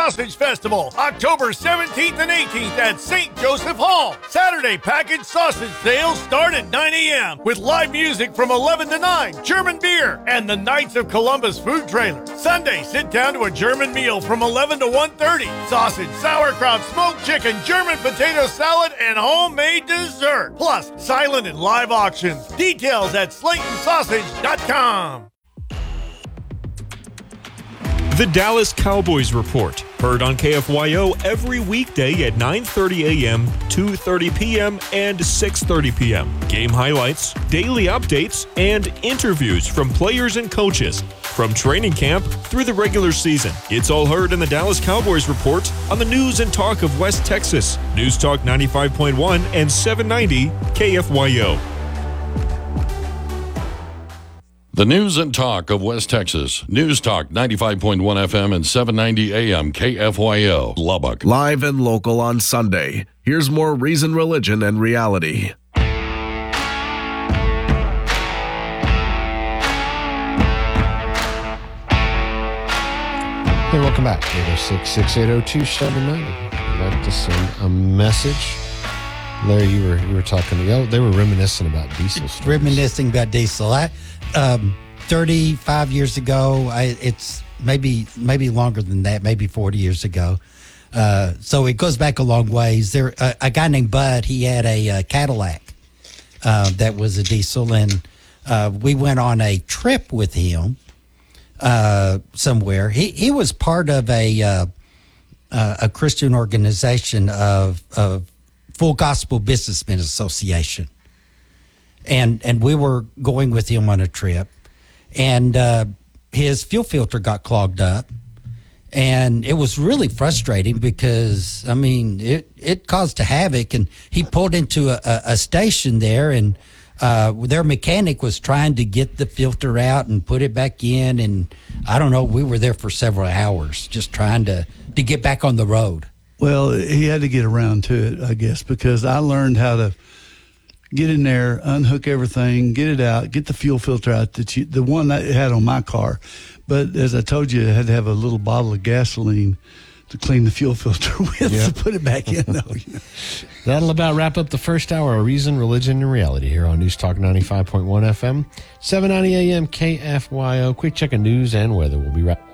Sausage Festival, October 17th and 18th at St. Joseph Hall. Saturday, packaged sausage sales start at 9 a.m. with live music from 11 to 9, German beer, and the Knights of Columbus food trailer. Sunday, sit down to a German meal from 11 to 1:30. Sausage, sauerkraut, smoked chicken, German potato salad, and homemade dessert. Plus, silent and live auctions. Details at SlaytonSausage.com. The Dallas Cowboys Report, heard on KFYO every weekday at 9:30 a.m., 2:30 p.m., and 6:30 p.m. Game highlights, daily updates, and interviews from players and coaches. From training camp through the regular season, it's all heard in the Dallas Cowboys Report on the News and Talk of West Texas. News Talk 95.1 and 790 KFYO. The News and Talk of West Texas. News Talk 95.1 FM and 790 AM KFYO, Lubbock. Live and local on Sunday. Here's more Reason, Religion, and Reality. Hey, welcome back. 806-680-2790. I'd like to send a message. Larry, you were talking. They were reminiscing about diesel stories. Reminiscing about diesel. 35 years ago, it's maybe longer than that, maybe 40 years ago. So it goes back a long ways. There, a guy named Bud, he had a Cadillac that was a diesel, and we went on a trip with him somewhere. He was part of a Christian organization of Full Gospel Businessmen Association. And we were going with him on a trip, and his fuel filter got clogged up, and it was really frustrating because, I mean, it caused a havoc, and he pulled into a station there, and their mechanic was trying to get the filter out and put it back in, and I don't know, we were there for several hours just trying to get back on the road. Well, he had to get around to it, I guess, because I learned how to get in there, unhook everything, get it out, get the fuel filter out, the one that it had on my car. But as I told you, I had to have a little bottle of gasoline to clean the fuel filter with to put it back in, though. You know. That'll about wrap up the first hour of Reason, Religion, and Reality here on News Talk 95.1 FM, 790 AM KFYO. Quick check of news and weather. We'll be right back.